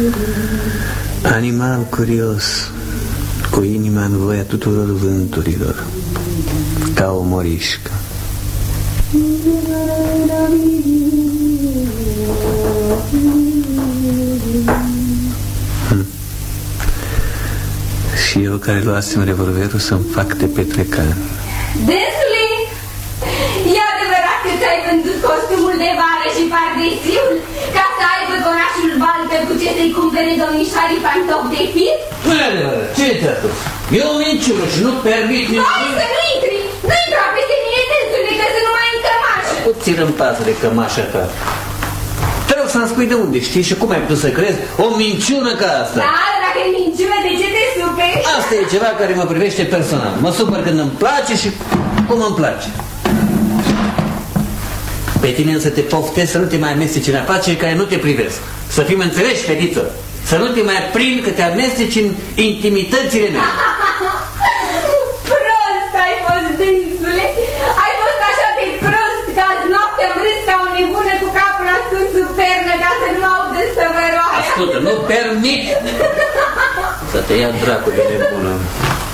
Animal curios, cu inima în voia tuturor vânturilor, ca o morișcă. Și eu care luasem revolverul să-mi fac de petrecan. Dânsule, e adevărat că ți-ai vândut costumul de vară și pardesiul ca să aibă conașul baltă cu ce să-i cumpere domnișoarii pantofi de fir? Nu e adevărat, ce te-a spus? E o minciună și nu permit nici... Hai să nu intri! Nu intra peste mine, dânsule, că să nu mai în cămașă! Puțin în pasă de cămașa ta. Te rog să-mi spui de unde știi și cum ai putut să crezi o minciună ca asta? Da, dacă e minciună, de ce te superi? Asta e ceva care mă privește personal. Mă supăr când îmi place și cum îmi place. Pe tine să te poftezi să nu te mai amesteci în afaceri care nu te privesc. Să fim înțeleși, fetiță. Să nu te mai prind că te amesteci în intimitățile mele. Prost ai fost, dânsule! Ai fost așa de prost că azi noapte am râs ca o nebună cu capul ascuns sub pernă ca să nu audă stăvăroarea. Ascultă, nu permit să te ia dracu de nebună.